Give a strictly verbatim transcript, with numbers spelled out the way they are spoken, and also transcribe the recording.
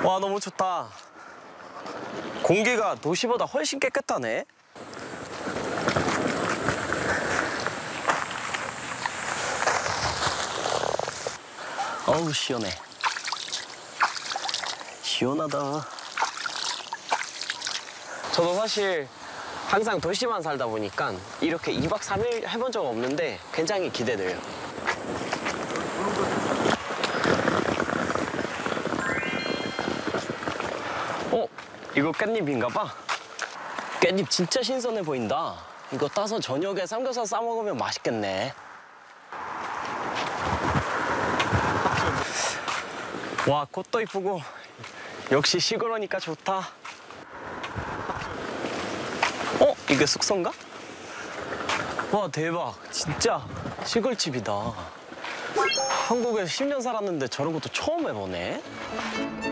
와, 너무 좋다. 공기가 도시보다 훨씬 깨끗하네. 어우, 시원해. 시원하다. 저도 사실 항상 도시만 살다 보니까 이렇게 이 박 삼 일 해본 적 없는데 굉장히 기대돼요. 어? 이거 깻잎인가 봐. 깻잎 진짜 신선해 보인다. 이거 따서 저녁에 삼겹살 싸 먹으면 맛있겠네. 와, 꽃도 이쁘고 역시 시골오니까 좋다. 어? 이게 숙소인가? 와, 대박. 진짜 시골집이다. 한국에 십 년 살았는데 저런 것도 처음 해보네.